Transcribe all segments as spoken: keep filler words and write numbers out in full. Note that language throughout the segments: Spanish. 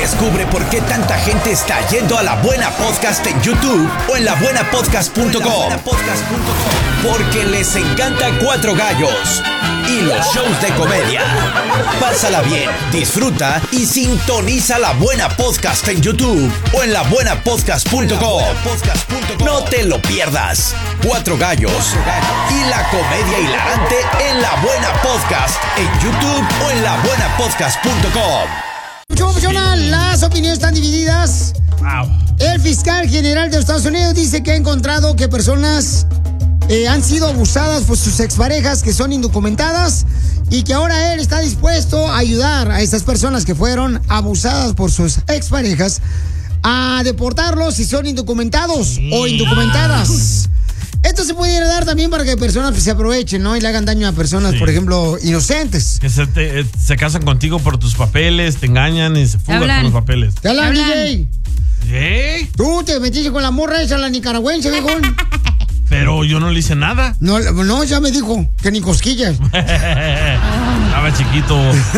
Descubre por qué tanta gente está yendo a La Buena Podcast en YouTube o en la buena podcast punto com. Porque les encanta Cuatro Gallos y los shows de comedia. Pásala bien, disfruta y sintoniza La Buena Podcast en YouTube o en la buena podcast punto com. No te lo pierdas. Cuatro Gallos y la comedia hilarante en La Buena Podcast en YouTube o en la buena podcast punto com. ¿Cómo funciona? Las opiniones están divididas. Wow. El fiscal general de los Estados Unidos dice que ha encontrado que personas eh, han sido abusadas por sus exparejas que son indocumentadas y que ahora él está dispuesto a ayudar a esas personas que fueron abusadas por sus exparejas a deportarlos si son indocumentados o indocumentadas. Esto se pudiera dar también para que personas se aprovechen, ¿no? Y le hagan daño a personas, sí, por ejemplo, inocentes. Que se, te, se casan contigo por tus papeles, te engañan y se fugan con los papeles. ¿Te hablan, D J? ¿Eh? Tú te metiste con la morra esa, la nicaragüense, viejo. Pero yo no le hice nada. No, no, ya me dijo que ni cosquillas. Estaba chiquito.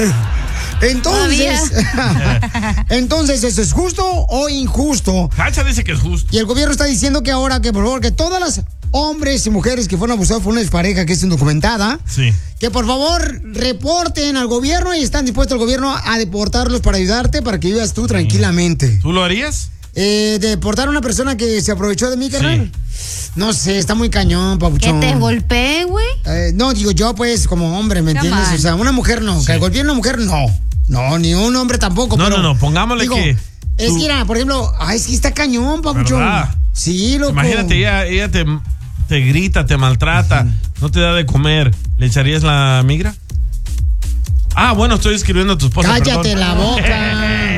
Entonces, entonces, ¿eso es justo o injusto? Cacha dice que es justo. Y el gobierno está diciendo que ahora, que por favor, que todas las hombres y mujeres que fueron abusados por una expareja que es indocumentada, sí, que por favor reporten al gobierno y están dispuestos el gobierno a deportarlos para ayudarte, para que vivas tú tranquilamente. ¿Tú lo harías? Eh, deportar a una persona que se aprovechó de mí, carnal. Sí. No sé, está muy cañón, papuchón. ¿Que te golpeé, güey? Eh, no, digo yo, pues, como hombre, ¿me entiendes? O sea, una mujer no, sí, que golpee a una mujer no. No, ni un hombre tampoco. No, pero, no, no, pongámosle digo, que... Es tú... que, mira, por ejemplo, ay, es que está cañón, papuchón. ¿Verdad? Sí, loco. Imagínate, ella, ella te, te grita, te maltrata, uh-huh, no te da de comer. ¿Le echarías la migra? Ah, bueno, estoy escribiendo a tu esposa. Cállate perdón. la boca.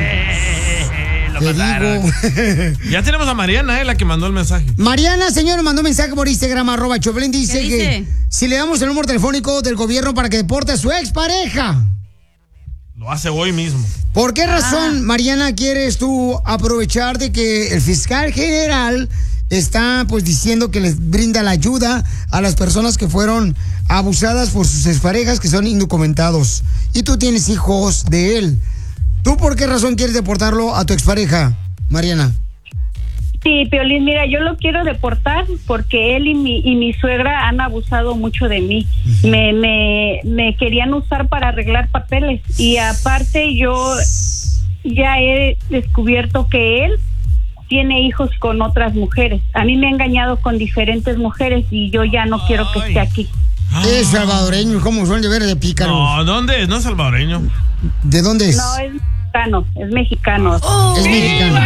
Te digo. Ya tenemos a Mariana, eh, la que mandó el mensaje. Mariana, señor, mandó un mensaje por Instagram, arroba Choplin, dice, dice que si le damos el número telefónico del gobierno para que deporte a su expareja. Lo hace hoy mismo. ¿Por qué razón, ah. Mariana, quieres tú aprovechar de que el fiscal general está pues diciendo que les brinda la ayuda a las personas que fueron abusadas por sus exparejas que son indocumentados? Y tú tienes hijos de él. ¿Tú por qué razón quieres deportarlo a tu expareja, Mariana? Sí, Piolín, mira, yo lo quiero deportar porque él y mi y mi suegra han abusado mucho de mí. Uh-huh. Me, me, me querían usar para arreglar papeles y aparte yo ya he descubierto que él tiene hijos con otras mujeres. A mí me ha engañado con diferentes mujeres y yo ya no quiero que esté aquí. Es salvadoreño, ¿cómo son de ver de pícaros? No, ¿dónde es? No es salvadoreño. ¿De dónde es? No, es mexicano, es mexicano. Oh, es mexicano.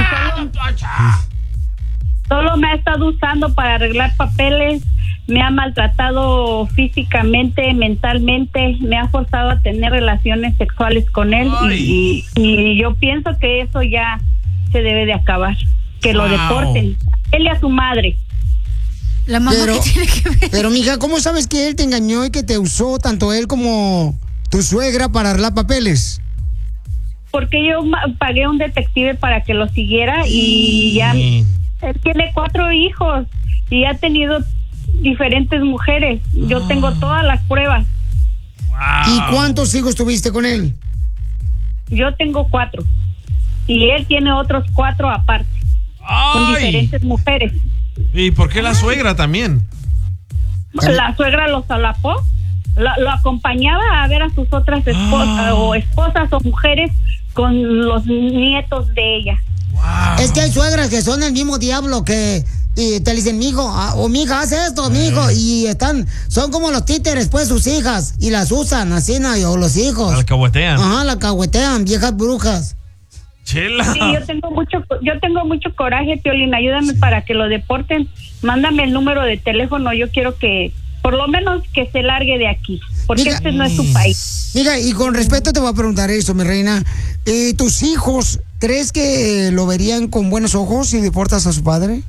Solo me ha estado usando para arreglar papeles, me ha maltratado físicamente, mentalmente, me ha forzado a tener relaciones sexuales con él y, y, y yo pienso que eso ya se debe de acabar, que lo wow. deporten, él y a su madre. La mamá pero, que tiene que ver. Pero mija, ¿cómo sabes que él te engañó y que te usó tanto él como tu suegra para arreglar papeles? Porque yo pagué un detective para que lo siguiera y ya... Él tiene cuatro hijos y ha tenido diferentes mujeres. Yo tengo todas las pruebas. Wow. ¿Y cuántos hijos tuviste con él? Yo tengo cuatro. Y él tiene otros cuatro aparte. ¡Ay! Con diferentes mujeres. ¿Y por qué la suegra también? La suegra lo solapó. Lo, lo acompañaba a ver a sus otras esposas oh. o esposas o mujeres con los nietos de ella. Wow. Es que hay suegras que son el mismo diablo que y te dicen, mijo, o mija, haz esto, mijo, y están, son como los títeres, pues, sus hijas, y las usan así, ¿no? O los hijos. La cahuetean. Ajá, la cahuetean, viejas brujas. Chela. Sí, yo tengo mucho, yo tengo mucho coraje, Piolín, ayúdame para que lo deporten, mándame el número de teléfono, yo quiero que, por lo menos que se largue de aquí, porque mira, este no es su país. Mira, y con respeto te voy a preguntar eso, mi reina, eh, ¿tus hijos crees que lo verían con buenos ojos si deportas a su padre?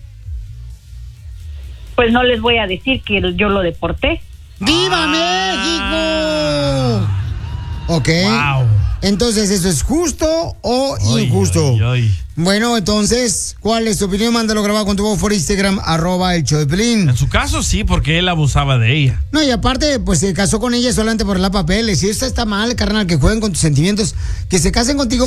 Pues no les voy a decir que yo lo deporté. ¡Viva ah. México! Ok. Wow. Entonces, ¿eso es justo o oy, injusto? Oy, oy. Bueno, entonces, ¿cuál es tu opinión? Mándalo grabado con tu voz por Instagram, arroba el show de Piolín. En su caso, sí, porque él abusaba de ella. No, y aparte, pues se casó con ella solamente por la papeles. Y eso está mal, carnal, que jueguen con tus sentimientos, que se casen contigo